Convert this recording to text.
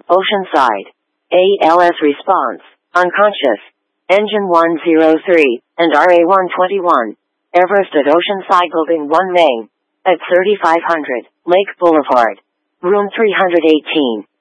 Oceanside. ALS response. Unconscious. Engine 103 and RA-121. Everest at Oceanside Building 1 Main. At 3500 Lake Boulevard. Room 318.